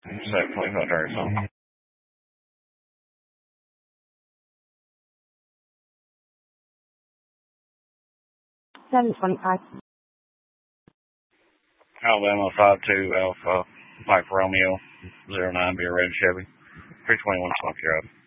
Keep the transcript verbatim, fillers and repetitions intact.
seven twenty-five Arizona. seven twenty-five. Alabama five two Alpha Mike Romeo zero nine, be a red Chevy. three twenty-one Smoky Road.